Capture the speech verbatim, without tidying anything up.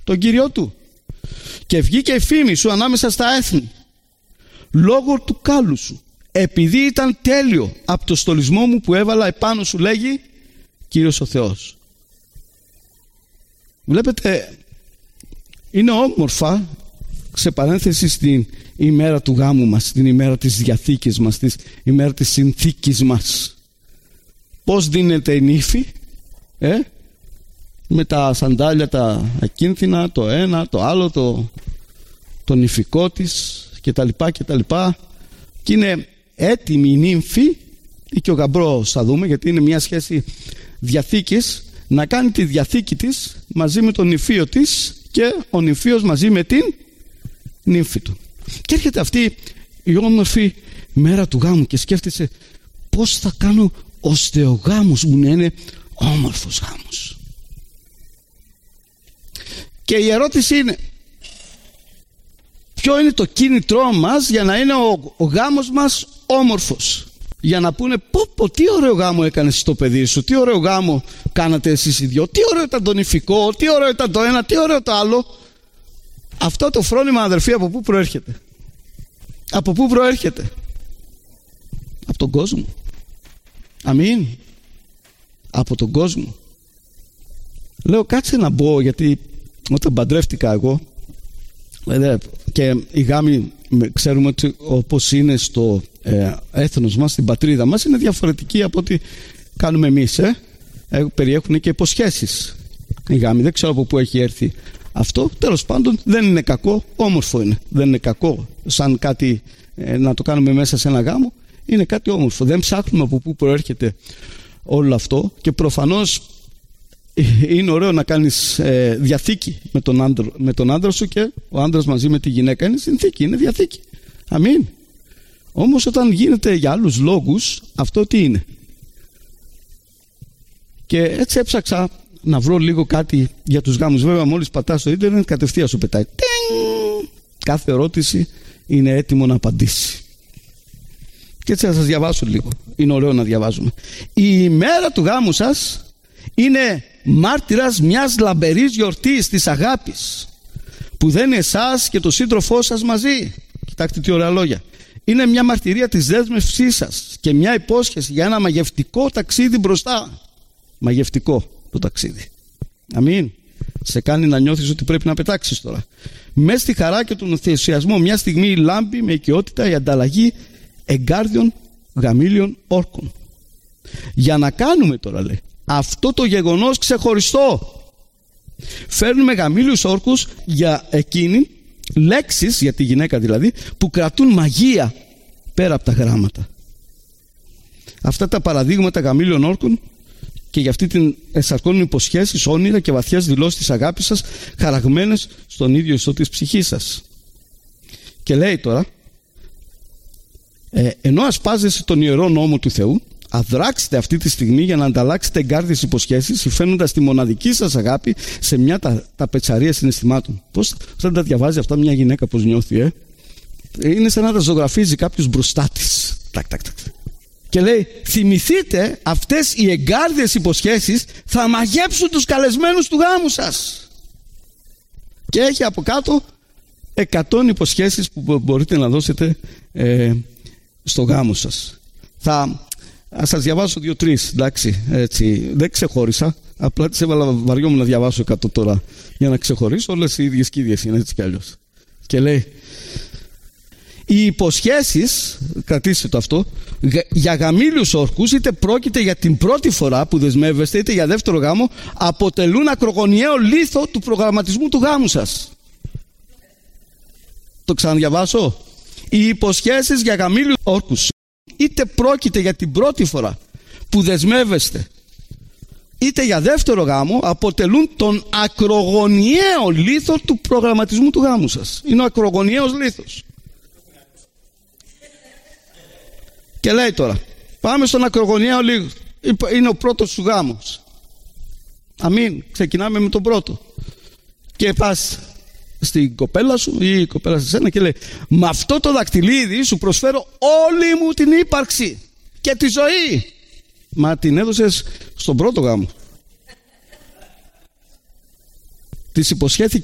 τον Κύριό του. Και βγήκε η φήμη σου ανάμεσα στα έθνη, λόγω του κάλου σου, επειδή ήταν τέλειο από το στολισμό μου που έβαλα επάνω σου, λέγει Κύριος ο Θεός. Βλέπετε, είναι όμορφα, σε παρένθεση, στην ημέρα του γάμου μας, την ημέρα της διαθήκης μας, την ημέρα της συνθήκης μας, πώς δίνεται η νύφη, ε? με τα σαντάλια τα ακίνθινα, το ένα, το άλλο, το, το νυφικό της και τα λοιπά και τα λοιπά, και είναι έτοιμη η νύμφη ή και ο γαμπρός, θα δούμε, γιατί είναι μια σχέση διαθήκης, να κάνει τη διαθήκη της μαζί με τον νυφίο της και ο νυφίος μαζί με την νύμφη του. Και έρχεται αυτή η όμορφη μέρα του γάμου και σκέφτεσαι πώς θα κάνω ώστε ο γάμος μου να είναι όμορφος γάμος. Και η ερώτηση είναι, ποιο είναι το κίνητρό μας για να είναι ο, ο γάμος μας όμορφος? Για να πούνε, πω πω, τι ωραίο γάμο έκανες στο παιδί σου, τι ωραίο γάμο κάνατε εσείς οι δυο, τι ωραίο ήταν το νηφικό, τι ωραίο ήταν το ένα, τι ωραίο το άλλο. Αυτό το φρόνημα, αδερφοί, από πού προέρχεται? Από πού προέρχεται? Από τον κόσμο. Αμήν. Από τον κόσμο. Λέω, κάτσε να μπω, γιατί όταν παντρεύτηκα εγώ, και οι γάμοι ξέρουμε ότι όπως είναι στο ε, έθνος μας, στην πατρίδα μας, είναι διαφορετική από ό,τι κάνουμε εμείς, ε? Ε, περιέχουν και υποσχέσεις οι γάμοι. Δεν ξέρω από πού έχει έρθει αυτό. Τέλος πάντων, δεν είναι κακό, όμορφο είναι. Δεν είναι κακό σαν κάτι ε, να το κάνουμε μέσα σε ένα γάμο. Είναι κάτι όμορφο. Δεν ψάχνουμε από πού προέρχεται όλο αυτό, και προφανώς είναι ωραίο να κάνεις ε, διαθήκη με τον, άντρο, με τον άντρα σου και ο άντρας μαζί με τη γυναίκα. Είναι συνθήκη, είναι διαθήκη. Αμήν. Όμως όταν γίνεται για άλλους λόγους, αυτό τι είναι? Και έτσι έψαξα να βρω λίγο κάτι για τους γάμους. Βέβαια, μόλις πατάς στο ίντερνετ, κατευθείαν σου πετάει. Τινγκ! Κάθε ερώτηση είναι έτοιμο να απαντήσει. Και έτσι θα σας διαβάσω λίγο. Είναι ωραίο να διαβάζουμε. Η ημέρα του γάμου σας είναι μάρτυρας μιας λαμπερής γιορτής της αγάπης που δένει εσάς και τον σύντροφό σας μαζί. Κοιτάξτε τι ωραία λόγια. Είναι μια μαρτυρία της δέσμευσής σας και μια υπόσχεση για ένα μαγευτικό ταξίδι μπροστά. Μαγευτικό το ταξίδι. Αμήν. Σε κάνει να νιώθεις ότι πρέπει να πετάξεις τώρα. Μες στη χαρά και τον ενθουσιασμό μια στιγμή λάμπει με οικειότητα η ανταλλαγή εγκάρδιων γαμήλιων όρκων. Για να κάνουμε τώρα, λέει, αυτό το γεγονός ξεχωριστό, φέρνουμε γαμήλιους όρκους για εκείνη, λέξεις για τη γυναίκα δηλαδή, που κρατούν μαγεία πέρα από τα γράμματα. Αυτά τα παραδείγματα γαμήλιων όρκων και για αυτή την εσαρκώνουν υποσχέσεις, όνειρα και βαθιές δηλώσεις της αγάπης σας, χαραγμένες στον ίδιο ιστό της ψυχής σας. Και λέει τώρα, ε, ενώ ασπάζεσαι τον ιερό νόμο του Θεού, αδράξτε αυτή τη στιγμή για να ανταλλάξετε εγκάρδιες υποσχέσεις, υφαίνοντας τη μοναδική σας αγάπη σε μια τα, ταπετσαρία συναισθημάτων. Πώς θα τα διαβάζει αυτά μια γυναίκα, πώς νιώθει, ε? Είναι σαν να τα ζωγραφίζει κάποιος μπροστά της. Τακ, τακ, τακ. Και λέει, θυμηθείτε, αυτές οι εγκάρδιες υποσχέσεις θα μαγέψουν τους καλεσμένους του γάμου σας. Και έχει από κάτω εκατό υποσχέσεις που μπορείτε να δώσετε ε, στο γάμο σας. Θα ας σας διαβάσω δύο-τρεις, εντάξει, έτσι, δεν ξεχώρισα, απλά τις έβαλα, βαριόμουν να διαβάσω εκατό τώρα για να ξεχωρίσω, όλες οι ίδιες και ίδιες είναι, έτσι κι αλλιώς. Και λέει, οι υποσχέσεις, κρατήστε το αυτό, για γαμήλιους όρκους, είτε πρόκειται για την πρώτη φορά που δεσμεύεστε, είτε για δεύτερο γάμο, αποτελούν ακρογωνιαίο λίθο του προγραμματισμού του γάμου σας. Το ξαναδιαβάσω. Οι υποσχέσεις για γαμήλιους όρκους, είτε πρόκειται για την πρώτη φορά που δεσμεύεστε, είτε για δεύτερο γάμο, αποτελούν τον ακρογωνιαίο λίθο του προγραμματισμού του γάμου σας. Είναι ο ακρογωνιαίος λίθος. Και λέει τώρα, πάμε στον ακρογωνιαίο λίθο. Είναι ο πρώτος σου γάμος. Αμήν. Ξεκινάμε με τον πρώτο. Και πας στην κοπέλα σου ή η κοπέλα σε σένα και λέει, με αυτό το δακτυλίδι σου προσφέρω όλη μου την ύπαρξη και τη ζωή. Μα την έδωσες στον πρώτο γάμο. Της υποσχέθηκε